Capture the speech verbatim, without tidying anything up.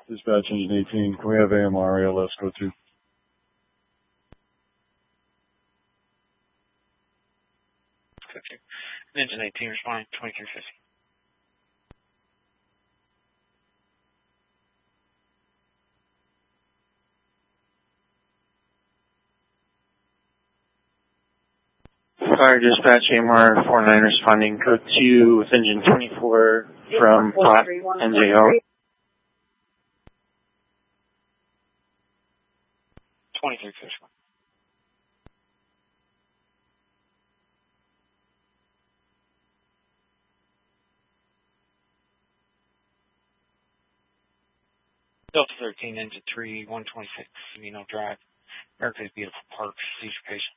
Dispatch Engine eighteen, can we have A M R A L S go to? Engine eighteen responding, twenty-three fifty. Fire Dispatch A M R four nine responding, code two with engine twenty-four from Plot N J O. twenty-three fifty. Delta thirteen, engine three, one twenty-six, Camino Drive, America's Beautiful Park, Leisure Patient.